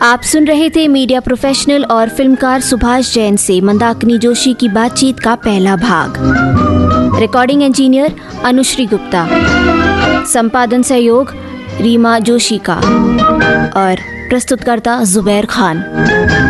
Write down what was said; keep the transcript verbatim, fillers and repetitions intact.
आप सुन रहे थे मीडिया प्रोफेशनल और फिल्मकार सुभाष जैन से मंदाकिनी जोशी की बातचीत का पहला भाग। रिकॉर्डिंग इंजीनियर अनुश्री गुप्ता, संपादन सहयोग रीमा जोशी का और प्रस्तुतकर्ता जुबैर खान।